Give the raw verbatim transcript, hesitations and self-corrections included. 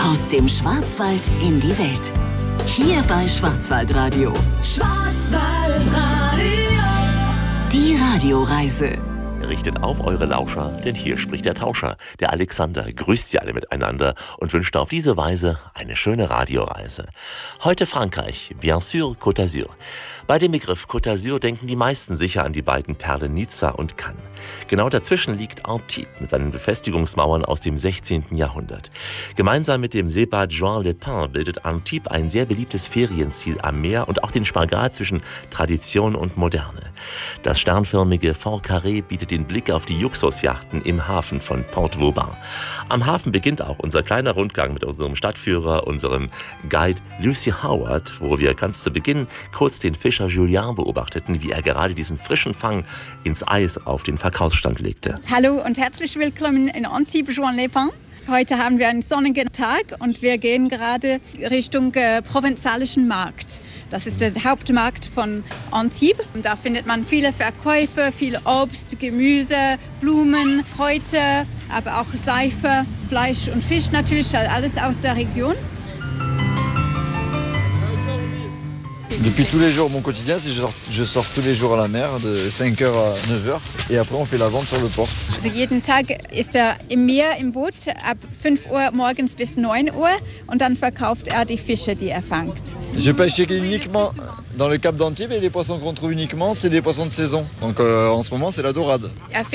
Aus dem Schwarzwald in die Welt. Hier bei Schwarzwaldradio. Schwarzwaldradio. Die Radioreise. Richtet auf eure Lauscher, denn hier spricht der Tauscher, der Alexander, grüßt sie alle miteinander und wünscht auf diese Weise eine schöne Radioreise. Heute Frankreich, bien sûr Côte d'Azur. Bei dem Begriff Côte d'Azur denken die meisten sicher an die beiden Perlen Nizza und Cannes. Genau dazwischen liegt Antibes mit seinen Befestigungsmauern aus dem sechzehnten Jahrhundert. Gemeinsam mit dem Seebad Juan-les-Pins bildet Antibes ein sehr beliebtes Ferienziel am Meer und auch den Spagat zwischen Tradition und Moderne. Das sternförmige Fort Carré bietet den Blick auf die Luxusjachten im Hafen von Port Vauban. Am Hafen beginnt auch unser kleiner Rundgang mit unserem Stadtführer, unserem Guide Lucy Howard, wo wir ganz zu Beginn kurz den Fischer Julien beobachteten, wie er gerade diesen frischen Fang ins Eis auf den Verkaufsstand legte. Hallo und herzlich willkommen in Antibes Juan-les-Pins. Heute haben wir einen sonnigen Tag und wir gehen gerade Richtung äh, provenzalischen Markt. Das ist der Hauptmarkt von Antibes. Da findet man viele Verkäufe, viel Obst, Gemüse, Blumen, Kräuter, aber auch Seife, Fleisch und Fisch natürlich, alles aus der Region. Depuis tous les jours, mon quotidien, c'est que je sors, je sors tous les jours à la mer de cinq heures à neuf heures et après on fait la vente sur le port. Also jeden Tag ist er im Meer im Boot ab fünf Uhr morgens bis neun Uhr und dann verkauft er die Fische, die er fängt. Je pêche uniquement dans le cap d'Antibes et les poissons qu'on trouve uniquement, c'est des poissons de saison. Donc euh, en ce moment, c'est la dorade. Er